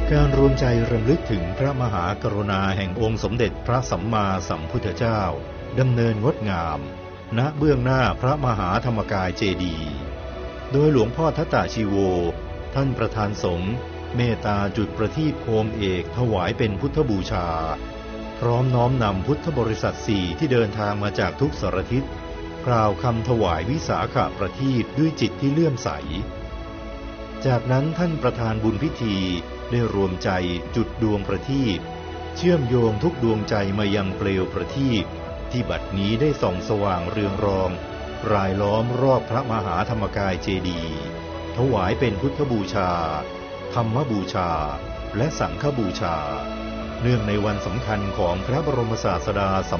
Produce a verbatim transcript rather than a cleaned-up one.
การรวมใจรำลึกถึงพระมหากรุณาแห่งองค์สมเด็จพระสัมมาสัมพุทธเจ้าดำเนินงดงามณเบื้องหน้าพระมหาธรรมกายเจดีย์โดยหลวงพ่อทัตตาชีโวท่านประธานสงฆ์เมตตาจุดประทีปโคมเอกถวายเป็นพุทธบูชาพร้อมน้อมนำพุทธบริษัทสี่ที่เดินทางมาจากทุกสารทิศกล่าวคำถวายวิสาขประทีปด้วยจิตที่เลื่อมใสจากนั้นท่านประธานบุญพิธีได้รวมใจจุดดวงประทีปเชื่อมโยงทุกดวงใจมายังเปลวประทีปที่บัดนี้ได้ส่องสว่างเรืองรองรายล้อมรอบพระมหาธรรมกายเจดีย์ถวายเป็นพุทธบูชาธรรมบูชาและสังฆบูชาเนื่องในวันสำคัญของพระบรมศาสดา